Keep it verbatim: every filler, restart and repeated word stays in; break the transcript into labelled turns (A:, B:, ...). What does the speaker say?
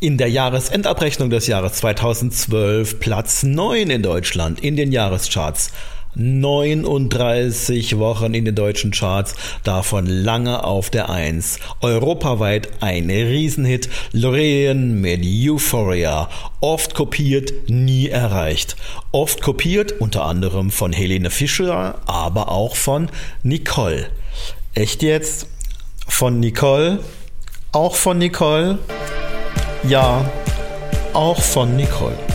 A: In der Jahresendabrechnung des Jahres zweitausendzwölf Platz neun in Deutschland in den Jahrescharts. neununddreißig Wochen in den deutschen Charts, davon lange auf der Eins. Europaweit ein Riesenhit, Loreen mit Euphoria. Oft kopiert, nie erreicht. Oft kopiert, unter anderem von Helene Fischer, aber auch von Nicole. Echt jetzt? Von Nicole? Auch von Nicole? Ja, auch von Nicole.